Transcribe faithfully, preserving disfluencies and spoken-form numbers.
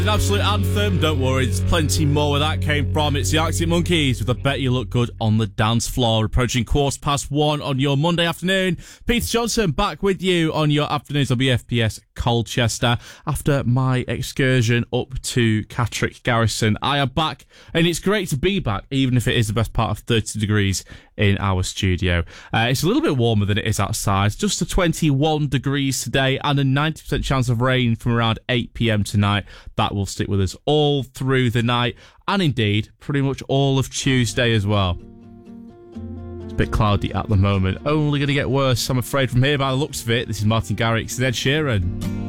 An absolute anthem, don't worry, there's plenty more where that came from. It's the Arctic Monkeys with I Bet You Look Good on the Dance Floor, approaching quarter past one on your Monday afternoon. Peter Johnson back with you on your afternoons on B F P S Colchester after my excursion up to Catterick Garrison. I am back, and it's great to be back, even if it is the best part of thirty degrees in our studio. Uh, it's a little bit warmer than it is outside, just to twenty-one degrees today, and a ninety percent chance of rain from around eight p.m. tonight. That will stick with us all through the night, and indeed pretty much all of Tuesday as well. It's a bit cloudy at the moment, only going to get worse, I'm afraid, from here by the looks of it. This is Martin Garrix and Ed Sheeran.